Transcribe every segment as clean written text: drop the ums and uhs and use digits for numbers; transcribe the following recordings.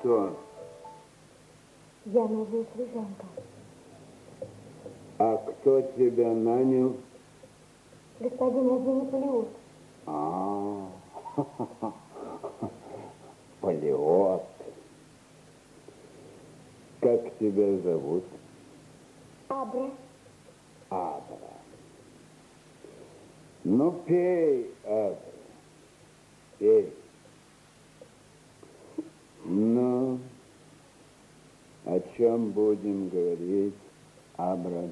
кто? Я новая служанка. А кто тебя нанял? Господин Азини Палиот. Палиот. Как тебя зовут? Абра. Абра. Ну, пей, Абра, пей. Ну, о чем будем говорить, Абра?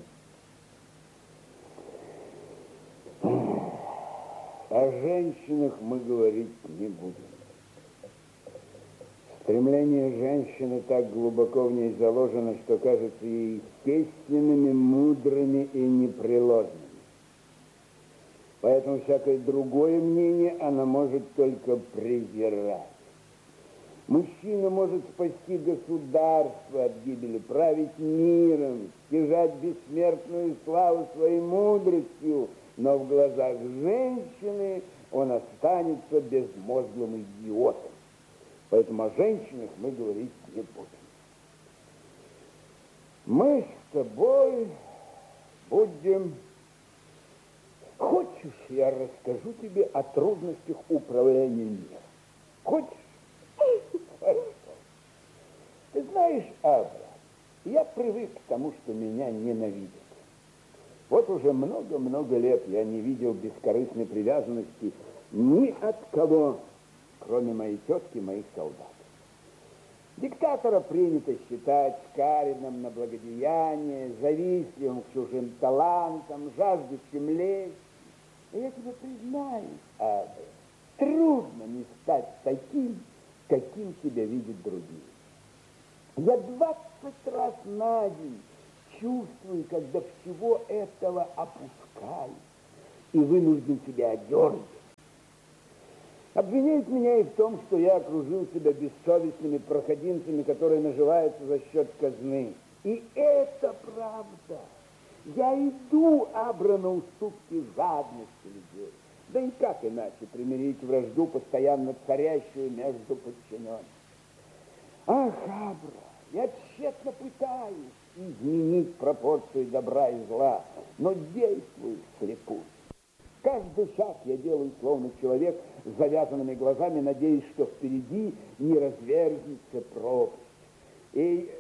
О женщинах мы говорить не будем. Стремление женщины так глубоко в ней заложено, что кажется ей естественными, мудрыми и непреложными. Поэтому всякое другое мнение она может только презирать. Мужчина может спасти государство от гибели, править миром, стяжать бессмертную славу своей мудростью, но в глазах женщины он останется безмозглым идиотом. Поэтому о женщинах мы говорить не будем. Мы с тобой будем... Хочешь, я расскажу тебе о трудностях управления миром? Хочешь? Ты знаешь, Абра, я привык к тому, что меня ненавидят. Вот уже много-много лет я не видел бескорыстной привязанности ни от кого, кроме моей тетки и моих солдат. Диктатора принято считать скаредным на благодеяние, завистливым к чужим талантам, жаждущим лести. И я тебе признаюсь, Абра, трудно не стать таким, каким тебя видят другие. Я 20 раз на день чувствую, когда всего этого опускаю и вынужден себя одернуть. Обвиняют меня и в том, что я окружил себя бессовестными проходимцами, которые наживаются за счет казны. И это правда. Я иду, Абра, на уступки жадности людей. Да и как иначе примирить вражду, постоянно царящую между подчиненными? Ах, Абра, я тщетно пытаюсь изменить пропорцию добра и зла, но действую вслепую. Каждый шаг я делаю, словно человек с завязанными глазами, надеясь, что впереди не разверзнется пропасть. И...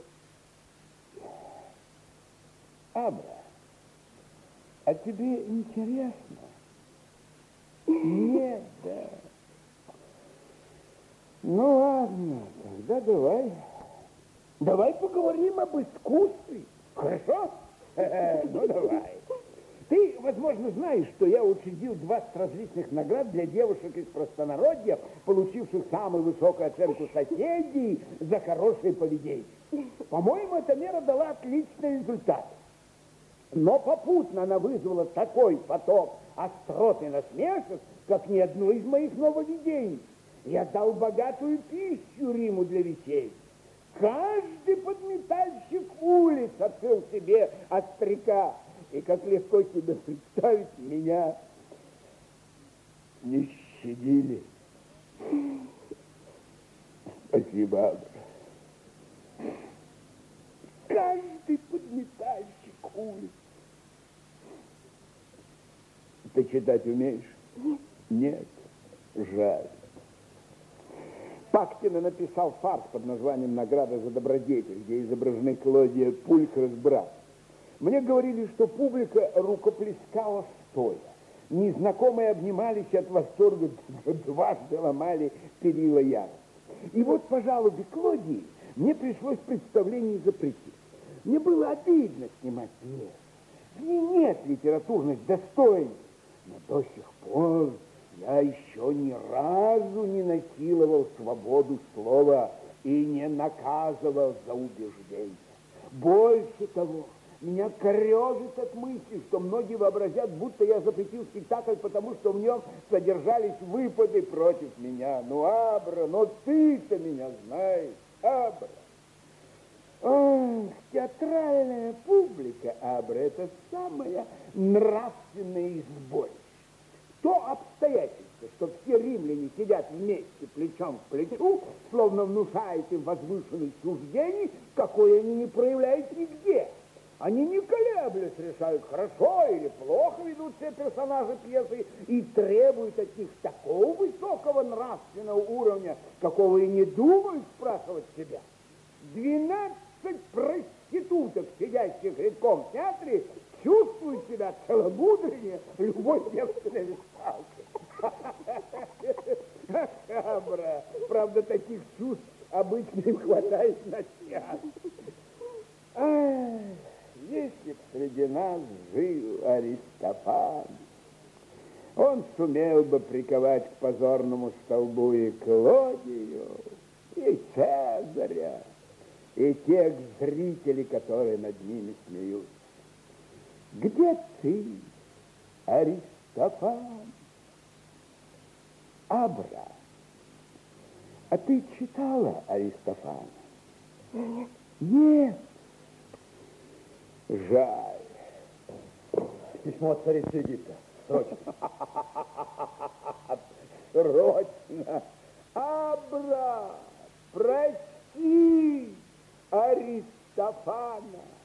Абра, а тебе интересно? Нет, да. Ну, ладно, тогда давай поговорим об искусстве. Хорошо? Ну, давай. Ты, возможно, знаешь, что я учредил 20 различных наград для девушек из простонародья, получивших самую высокую оценку соседей за хорошее поведение. По-моему, эта мера дала отличный результат. Но попутно она вызвала такой поток острот и насмешек, как ни одно из моих нововведений. Я дал богатую пищу Риму для вещей. Каждый подметальщик улиц открыл себе остряка. И как легко себе представить, меня не щадили. Спасибо, Абра. Каждый подметальщик улиц. Ты читать умеешь? Нет. Нет? Жаль. Пактина написал фарс под названием «Награда за добродетель», где изображены Клодия Пулькра с братом. Мне говорили, что публика рукоплескала стоя. Незнакомые обнимались от восторга, дважды ломали перила ярости. И вот, по жалобе Клодии, мне пришлось представление запретить. Мне было обидно снимать пьесу. В ней нет литературных достоинств, но до сих пор я еще ни разу не насиловал свободу слова и не наказывал за убеждения. Больше того, меня корежит от мысли, что многие вообразят, будто я запретил спектакль, потому что в нем содержались выпады против меня. Ну, Абра, но ты-то меня знаешь, Абра. Ох, театральная публика, Абра, это самое нравственное изборище. То обстоятельство, что все римляне сидят вместе плечом к плечу, словно внушает им возвышенность суждений, какое они не проявляют нигде. Они не колеблясь решают, хорошо или плохо ведут себя персонажи пьесы, и требуют от них такого высокого нравственного уровня, какого и не думают спрашивать себя. 12 проституток, сидящих рядком в театре, чувствуют себя целомудреннее любой девственной весталки. Макабра. Правда, таких чувств обычно им хватает на час. Ах, если б среди нас жил Аристофан, он сумел бы приковать к позорному столбу и Клодию, и Цезаря, и тех зрителей, которые над ними смеются. Где ты, Аристофан? Абра, а ты читала Аристофана? Нет. Нет. Жаль. Письмо от царицы Египта. Срочно. Срочно. Абра, прости Аристофана.